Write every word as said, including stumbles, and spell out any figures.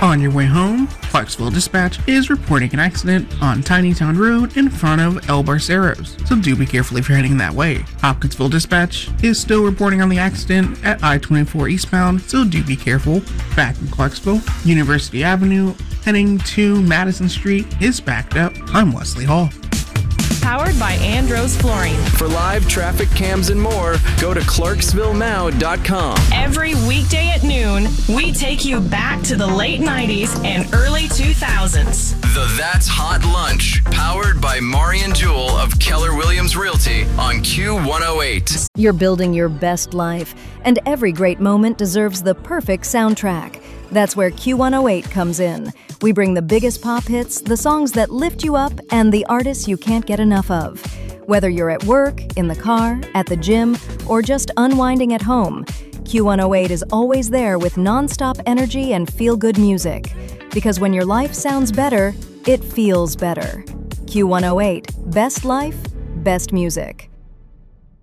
On your way home, Clarksville Dispatch is reporting an accident on Tiny Town Road in front of El Barceros, so do be careful if you're heading that way. Hopkinsville Dispatch is still reporting on the accident at I twenty-four eastbound, so do be careful. Back in Clarksville, University Avenue heading to Madison Street is backed up. I'm Wesley Hall. Powered by Andros Flooring. For live traffic cams and more, go to clarksville now dot com. Every weekday at noon, we take you back to the late nineties and early two thousands. The That's Hot Lunch, powered by Marian Jewell of Keller Williams Realty on Q one oh eight. You're building your best life, and every great moment deserves the perfect soundtrack. That's where Q one oh eight comes in. We bring the biggest pop hits, the songs that lift you up, and the artists you can't get enough of. Whether you're at work, in the car, at the gym, or just unwinding at home, Q one oh eight is always there with non-stop energy and feel-good music. Because when your life sounds better, it feels better. Q one oh eight, best life, best music.